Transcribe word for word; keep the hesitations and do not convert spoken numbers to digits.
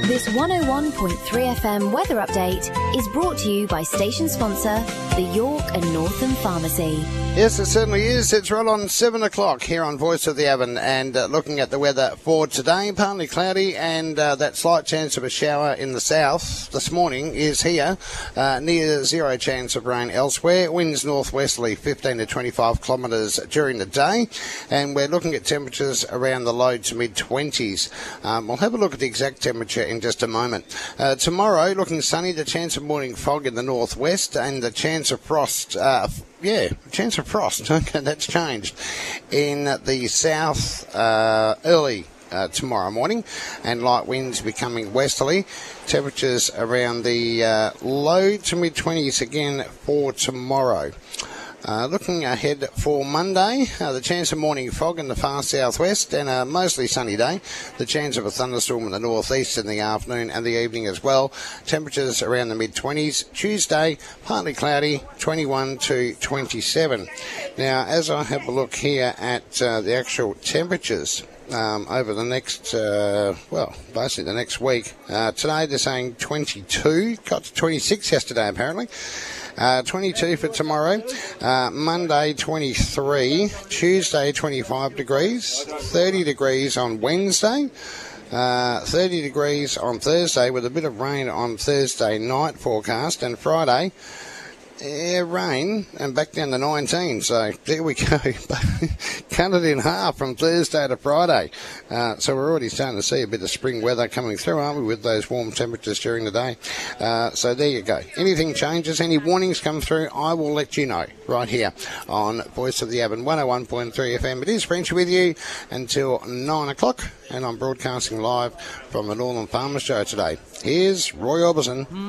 This one oh one point three F M weather update is brought to you by station sponsor, the York and Northern Pharmacy. Yes, it certainly is. It's right on seven o'clock here on Voice of the Avon, and uh, looking at the weather for today, partly cloudy, and uh, that slight chance of a shower in the south this morning is here. Uh, near zero chance of rain elsewhere. Winds northwesterly fifteen to twenty-five kilometres during the day, and we're looking at temperatures around the low to mid twenties. Um, we'll have a look at the exact temperature in just a moment. Uh, tomorrow, looking sunny, the chance of morning fog in the northwest, and the chance of frost. Uh, Yeah, chance of frost. Okay, that's changed in the south uh, early uh, tomorrow morning, and light winds becoming westerly. Temperatures around the uh, low to mid twenties again for tomorrow. Uh, looking ahead for Monday, uh, the chance of morning fog in the far southwest and a mostly sunny day. The chance of a thunderstorm in the northeast in the afternoon and the evening as well. Temperatures around the mid twenties. Tuesday, partly cloudy, twenty-one to twenty-seven. Now, as I have a look here at uh, the actual temperatures Um, over the next, uh, well, basically the next week. Uh, today they're saying twenty-two, got to twenty-six yesterday apparently. Uh, twenty-two for tomorrow. Uh, Monday twenty-three, Tuesday twenty-five degrees, thirty degrees on Wednesday. Uh, thirty degrees on Thursday with a bit of rain on Thursday night forecast, and Friday, yeah, rain and back down to nineteen. So there we go. Cut it in half from Thursday to Friday. Uh, so we're already starting to see a bit of spring weather coming through, aren't we, with those warm temperatures during the day. Uh, so there you go. Anything changes, any warnings come through, I will let you know right here on Voice of the Avon one oh one point three F M. It is Frenchy with you until nine o'clock, and I'm broadcasting live from the Northern Farmers Show today. Here's Roy Orbison.